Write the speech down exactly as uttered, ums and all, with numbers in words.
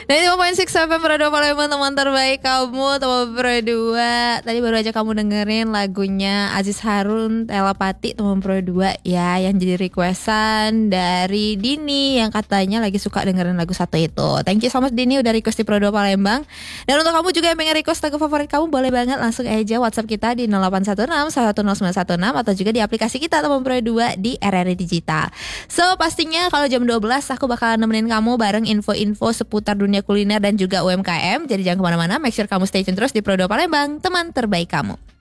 Nah ini sembilan koma enam F M Radio Palembang, teman terbaik kamu, teman Pro dua. Tadi baru aja kamu dengerin lagunya Aziz Harun, Telepati, teman Pro dua ya, yang jadi requestan dari Dini yang katanya lagi suka dengerin lagu satu itu. Thank you so much Dini udah request di Pro dua Palembang. Dan untuk kamu juga yang pengen request lagu favorit kamu, boleh banget langsung aja WhatsApp kita di nol delapan satu enam satu nol sembilan satu enam atau juga di aplikasi kita teman Pro dua di R R I Digital. So pastinya kalau jam dua belas aku bakalan nemenin kamu bareng info-info seputar dunia kuliner dan juga U M K M. Jadi jangan kemana-mana, make sure kamu stay tune terus di Pro dua Palembang, teman terbaik kamu.